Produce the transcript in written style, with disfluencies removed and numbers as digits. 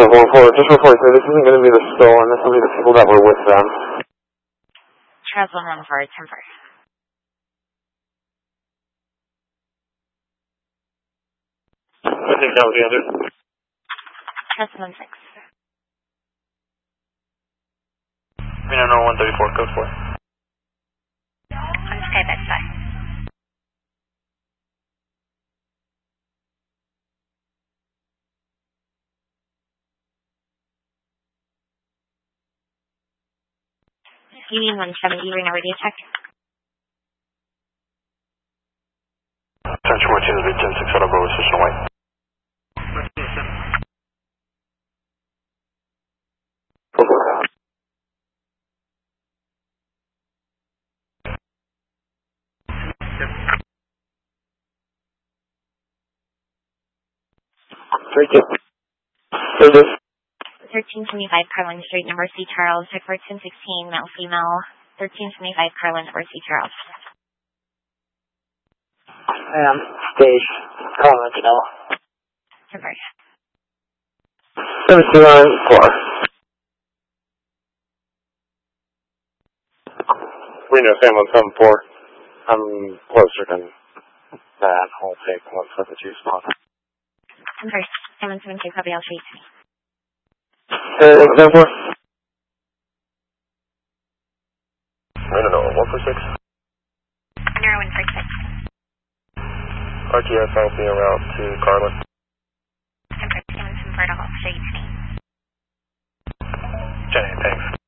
just report, so this isn't going to be the stolen, this will be the people that were with them. Charles 114, Timber. I think that was the other. Charles 16. Reno 134, code 4. On Sky Bed 5. Union 170, Reno radio check. Attention 14 to be 10-6 out of Bravo, Station White. Service. 1375 Carlin Street, number C. Charles, check for 1016, male, female. 1375 Carlin, number C. Charles. Stage. Carlin, no. Timber. 724. Reno, Sam 174. I'm closer than that whole take. Let's look at you spot. Timber. Sam 172, copy all streets. 174. Reno 146. Reno 146. RTS, I'll be en route to Carlin. Timber. Sam 174, all streets. Jenny, thanks.